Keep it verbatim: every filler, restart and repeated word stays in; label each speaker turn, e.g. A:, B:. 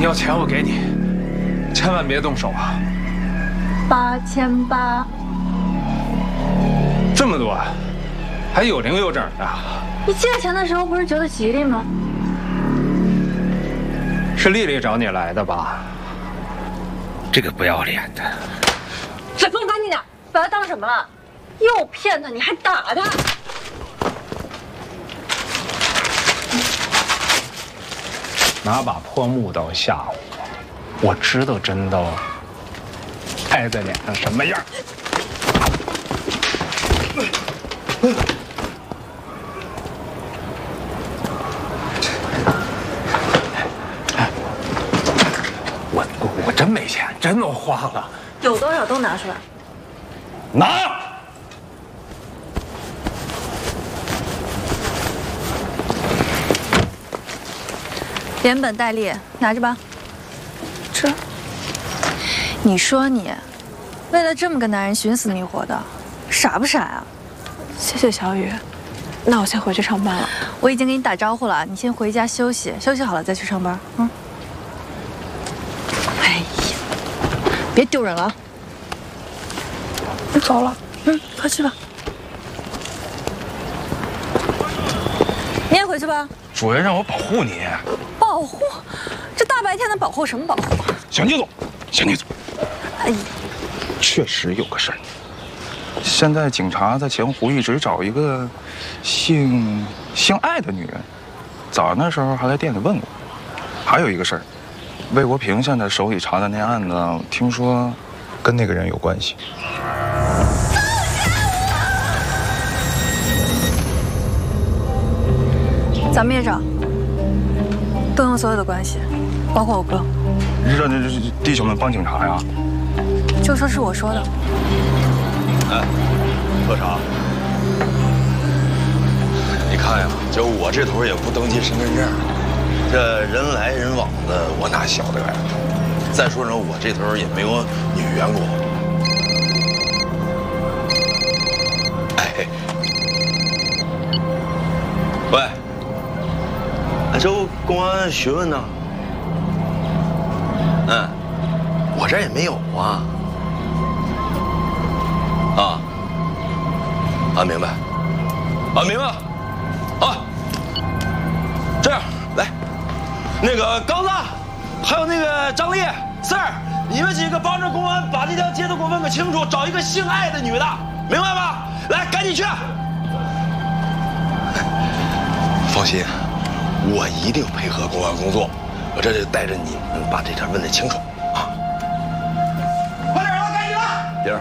A: 你要钱我给你，千万别动手啊！
B: 八千八，
A: 这么多，还有零有整的。
B: 你借钱的时候不是觉得吉利吗？
A: 是丽丽找你来的吧？这个不要脸的！
B: 小峰，你赶紧点，把他当什么了？又骗他，你还打他！
A: 拿把破木刀吓我，我知道真刀挨在脸上什么样。我我我真没钱，真都花了。
B: 有多少都拿出来。
A: 拿！
B: 连本带利，拿着吧。这，你说你，为了这么个男人寻死觅活的，傻不傻呀？
C: 谢谢小雨，那我先回去上班了。
B: 我已经给你打招呼了，你先回家休息，休息好了再去上班。嗯。哎呀，别丢人了啊！
C: 我走了。嗯，快去吧。
B: 你也回去吧。
A: 主人让我保护你。
B: 保护？这大白天的保护什么保护？
A: 小聂总，小聂总，
B: 哎呀，
D: 确实有个事儿。现在警察在前湖一直找一个姓姓艾的女人，早上那时候还来店里问过。还有一个事儿，魏国平现在手里查的那案子，听说跟那个人有关系。
B: 咱们也找，动用所有的关系，包括我哥。
D: 让这弟兄们帮警察呀？
B: 就说是我说的。
E: 哎，喝茶。你看呀，就我这头也不登记身份证，这人来人往的，我哪晓得呀？再说呢，我这头也没有女员工。哎，喂，俺这公安询问呢？嗯，我这也没有啊。啊，啊，明白，啊，明白了，啊，这样来，那个刚子，还有那个张烈、四儿，你们几个帮着公安把这条街都给我问个清楚，找一个姓艾的女的，明白吗？来，赶紧去。放心，我一定配合公安工作，我这就带着你们把这事问得清楚。